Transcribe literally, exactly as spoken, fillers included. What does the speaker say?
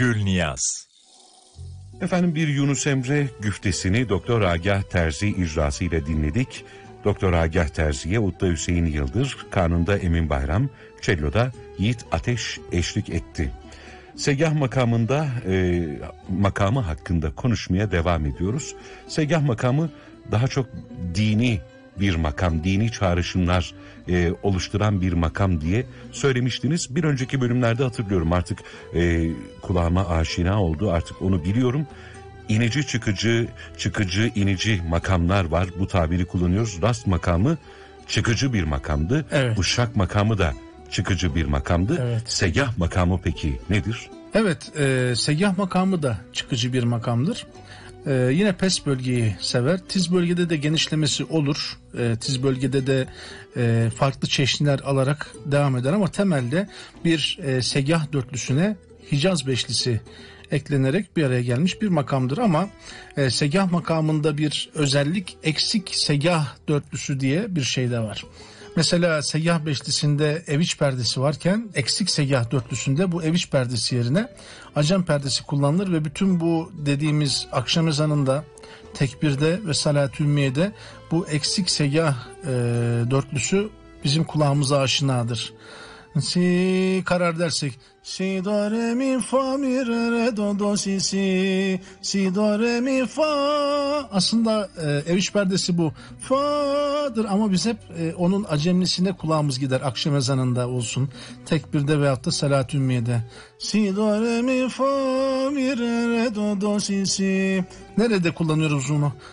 Gülniyaz. Efendim, bir Yunus Emre güftesini Doktor Agah Terzi icrası ile dinledik. Doktor Agah Terzi'ye Udda Hüseyin Yıldır, kanunda Emin Bayram, cello'da Yiğit Ateş eşlik etti. Segah makamında e, makamı hakkında konuşmaya devam ediyoruz. Segah makamı daha çok dini bir makam, dini çağrışımlar e, oluşturan bir makam diye söylemiştiniz. Bir önceki bölümlerde hatırlıyorum, artık e, kulağıma aşina oldu, artık onu biliyorum. İnici çıkıcı, çıkıcı inici makamlar var, bu tabiri kullanıyoruz. Rast makamı çıkıcı bir makamdı, evet. Uşak makamı da çıkıcı bir makamdı. Evet. Segah makamı peki nedir? Evet, e, segah makamı da çıkıcı bir makamdır. E, yine pes bölgeyi sever. Tiz bölgede de genişlemesi olur. E, tiz bölgede de e, farklı çeşniler alarak devam eder ama temelde bir e, segah dörtlüsüne Hicaz beşlisi eklenerek bir araya gelmiş bir makamdır ama e, segah makamında bir özellik, eksik segah dörtlüsü diye bir şey de var. Mesela segah beşlisinde eviç perdesi varken eksik segah dörtlüsünde bu eviç perdesi yerine acem perdesi kullanılır ve bütün bu dediğimiz akşam ezanında, tekbirde ve salat-ı ümmiyede bu eksik segah e, dörtlüsü bizim kulağımıza aşinadır. Si karar dersek si do re mi fa mi re re do do si si si do re mi fa, aslında e, eviç perdesi bu fa'dır ama biz hep e, onun acemlisine kulağımız gider, akşam ezanında olsun, tekbirde veyahut da salat-ı ümmiyede si do re mi fa mi re re do do si si. Nerede kullanıyoruz onu?